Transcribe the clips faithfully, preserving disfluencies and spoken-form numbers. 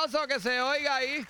aplauso que se oiga ahí.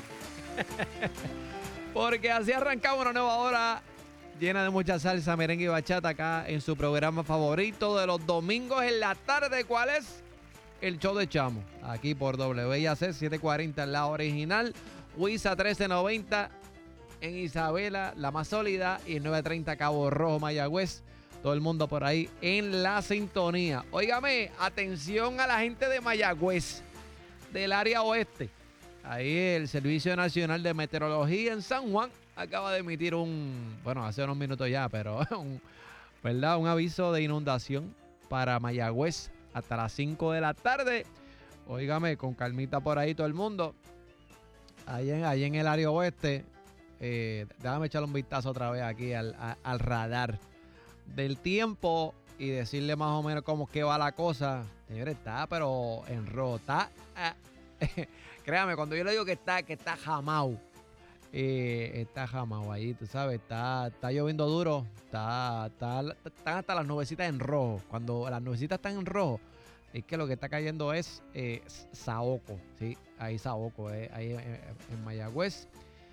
Porque así arrancamos una nueva hora llena de mucha salsa, merengue y bachata acá en su programa favorito de los domingos en la tarde. ¿Cuál es? El Show de Chamo. Aquí por W I A C setecientos cuarenta en la original. Huiza trece noventa en Isabela, la más sólida. Y nueve treinta Cabo Rojo, Mayagüez. Todo el mundo por ahí en la sintonía. Óigame, atención a la gente de Mayagüez, del área oeste. Ahí el Servicio Nacional de Meteorología en San Juan acaba de emitir un, bueno, hace unos minutos ya, pero un, ¿verdad? Un aviso de inundación para Mayagüez hasta las cinco de la tarde. Óigame, con calmita por ahí todo el mundo. Ahí en, ahí en el área oeste, eh, déjame echarle un vistazo otra vez aquí al, a, al radar del tiempo y decirle más o menos cómo que va la cosa. Señores, está pero en rojo. Está, eh, créame, cuando yo le digo que está, que está jamao, eh, está jamao ahí, tú sabes, está, está lloviendo duro, está, está, están hasta las nubecitas en rojo. Cuando las nubecitas están en rojo, es que lo que está cayendo es eh, saoco, ¿sí? Ahí saoco, eh, ahí en, en Mayagüez.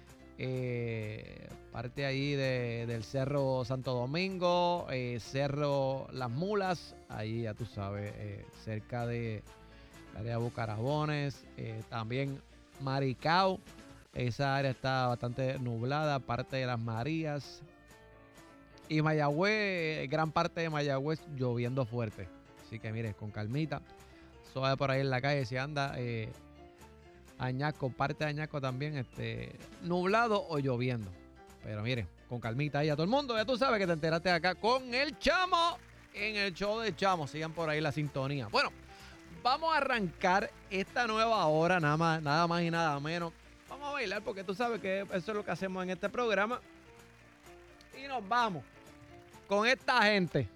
Eh, parte ahí de, del Cerro Santo Domingo, eh, Cerro Las Mulas, ahí ya tú sabes, eh, cerca de la área de Bucarabones, eh, también Maricao, esa área está bastante nublada, parte de Las Marías y Mayagüez, gran parte de Mayagüez lloviendo fuerte, así que mire, con calmita, suave por ahí en la calle si anda. eh, Añasco, parte de Añasco también, este, nublado o lloviendo. Pero miren, con calmita ahí a todo el mundo. Ya tú sabes que te enteraste acá con el Chamo en el Show de Chamo. Sigan por ahí la sintonía. Bueno, vamos a arrancar esta nueva hora, nada más, nada más y nada menos. Vamos a bailar porque tú sabes que eso es lo que hacemos en este programa. Y nos vamos con esta gente.